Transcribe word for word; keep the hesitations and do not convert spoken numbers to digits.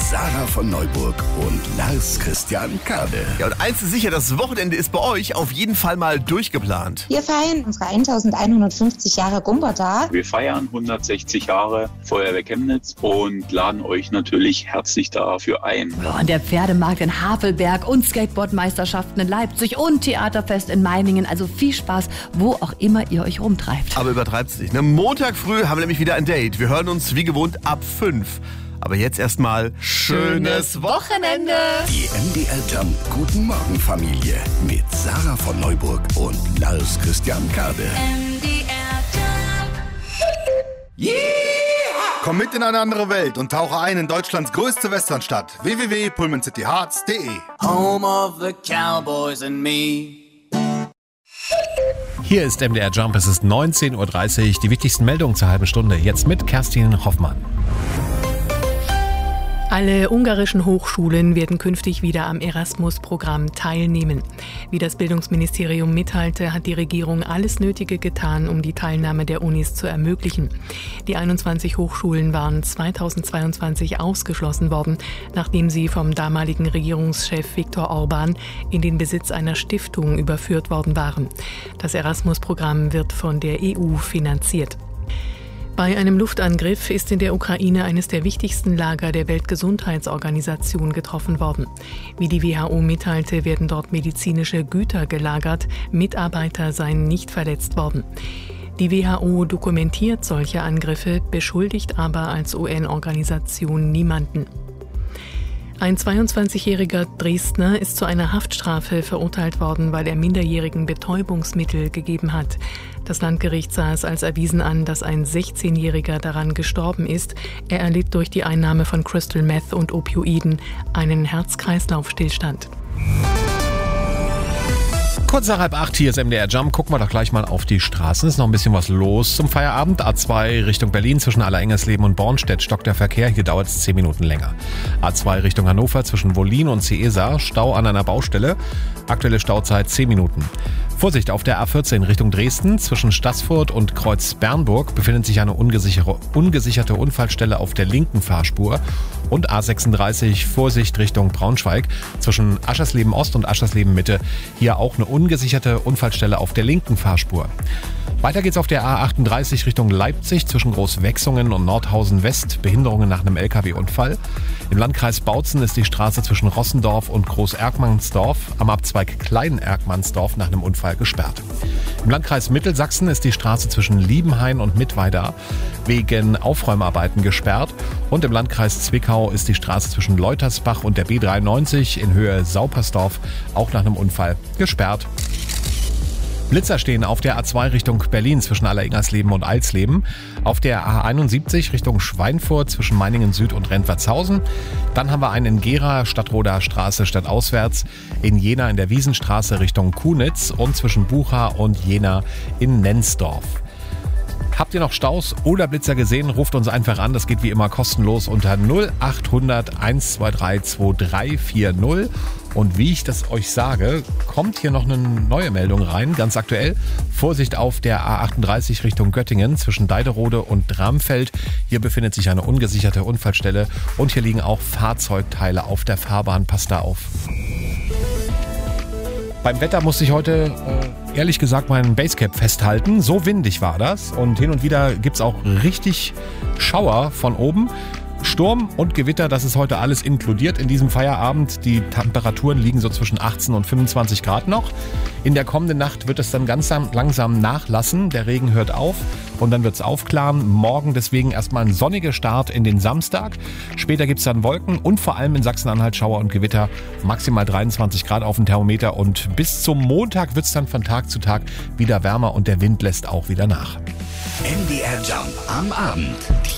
Sarah von Neuburg und Lars Christian Kade. Ja, und eins ist sicher, das Wochenende ist bei euch auf jeden Fall mal durchgeplant. Wir feiern unsere eintausendeinhundertfünfzig Jahre Gumbertag. Wir feiern hundertsechzig Jahre Feuerwehr Chemnitz und laden euch natürlich herzlich dafür ein. Ja, und der Pferdemarkt in Havelberg und Skateboardmeisterschaften in Leipzig und Theaterfest in Meiningen. Also viel Spaß, wo auch immer ihr euch rumtreibt. Aber übertreibt's nicht. Ne? Montag früh haben wir nämlich wieder ein Date. Wir hören uns wie gewohnt ab fünf. Aber jetzt erstmal schönes Wochenende. Die M D R Jump Guten Morgen Familie mit Sarah von Neuburg und Lars Christian Kade. M D R Jump. Yeah! Komm mit in eine andere Welt und tauche ein in Deutschlands größte Westernstadt. w w w punkt pullman city hearts punkt d e. Home of the Cowboys and me. Hier ist M D R Jump, es ist neunzehn Uhr dreißig. Die wichtigsten Meldungen zur halben Stunde. Jetzt mit Kerstin Hoffmann. Alle ungarischen Hochschulen werden künftig wieder am Erasmus-Programm teilnehmen. Wie das Bildungsministerium mitteilte, hat die Regierung alles Nötige getan, um die Teilnahme der Unis zu ermöglichen. Die einundzwanzig Hochschulen waren zweitausendzweiundzwanzig ausgeschlossen worden, nachdem sie vom damaligen Regierungschef Viktor Orbán in den Besitz einer Stiftung überführt worden waren. Das Erasmus-Programm wird von der E U finanziert. Bei einem Luftangriff ist in der Ukraine eines der wichtigsten Lager der Weltgesundheitsorganisation getroffen worden. Wie die W H O mitteilte, werden dort medizinische Güter gelagert, Mitarbeiter seien nicht verletzt worden. Die W H O dokumentiert solche Angriffe, beschuldigt aber als U N-Organisation niemanden. Ein zweiundzwanzigjähriger Dresdner ist zu einer Haftstrafe verurteilt worden, weil er Minderjährigen Betäubungsmittel gegeben hat. Das Landgericht sah es als erwiesen an, dass ein sechzehnjähriger daran gestorben ist. Er erlitt durch die Einnahme von Crystal Meth und Opioiden einen Herz-Kreislauf-Stillstand. Kurz nach halb acht, hier ist M D R Jump. Gucken wir doch gleich mal auf die Straßen. Ist noch ein bisschen was los zum Feierabend. A zwei Richtung Berlin zwischen Allerengersleben und Bornstedt stockt der Verkehr. Hier dauert es zehn Minuten länger. A zwei Richtung Hannover zwischen Wollin und Ciesa. Stau an einer Baustelle. Aktuelle Stauzeit zehn Minuten. Vorsicht auf der A vierzehn Richtung Dresden. Zwischen Staßfurt und Kreuz Bernburg befindet sich eine ungesicherte, ungesicherte Unfallstelle auf der linken Fahrspur. Und A sechsunddreißig Vorsicht Richtung Braunschweig. Zwischen Aschersleben Ost und Aschersleben Mitte. Hier auch eine ungesicherte Unfallstelle auf der linken Fahrspur. Weiter geht's auf der A achtunddreißig Richtung Leipzig zwischen Großwechsungen und Nordhausen West. Behinderungen nach einem L K W-Unfall. Im Landkreis Bautzen ist die Straße zwischen Rossendorf und Groß-Erkmannsdorf am Abzweig Klein-Erkmannsdorf nach einem Unfall gesperrt. Im Landkreis Mittelsachsen ist die Straße zwischen Liebenhain und Mittweida wegen Aufräumarbeiten gesperrt. Und im Landkreis Zwickau ist die Straße zwischen Leutersbach und der B dreiundneunzig in Höhe Saupersdorf auch nach einem Unfall gesperrt. Blitzer stehen auf der A zwei Richtung Berlin zwischen Allerengersleben und Alsleben, auf der A einundsiebzig Richtung Schweinfurt zwischen Meiningen Süd und Rentwertshausen. Dann haben wir einen in Gera, Stadtroder Straße stadtauswärts, in Jena in der Wiesenstraße Richtung Kunitz und zwischen Bucha und Jena in Nensdorf. Habt ihr noch Staus oder Blitzer gesehen? Ruft uns einfach an. Das geht wie immer kostenlos unter null achthundert einhundertzweiundzwanzig zweiunddreißig vierzig. Und wie ich das euch sage, kommt hier noch eine neue Meldung rein, ganz aktuell. Vorsicht auf der A achtunddreißig Richtung Göttingen zwischen Deiderode und Dramfeld. Hier befindet sich eine ungesicherte Unfallstelle und hier liegen auch Fahrzeugteile auf der Fahrbahn. Passt da auf. Beim Wetter musste ich heute, äh, ehrlich gesagt, meinen Basecap festhalten. So windig war das. Und hin und wieder gibt's auch richtig Schauer von oben. Sturm und Gewitter, das ist heute alles inkludiert in diesem Feierabend. Die Temperaturen liegen so zwischen achtzehn und fünfundzwanzig Grad noch. In der kommenden Nacht wird es dann ganz langsam nachlassen. Der Regen hört auf und dann wird es aufklaren. Morgen deswegen erstmal ein sonniger Start in den Samstag. Später gibt es dann Wolken und vor allem in Sachsen-Anhalt Schauer und Gewitter. Maximal dreiundzwanzig Grad auf dem Thermometer und bis zum Montag wird es dann von Tag zu Tag wieder wärmer und der Wind lässt auch wieder nach. M D R Jump am Abend.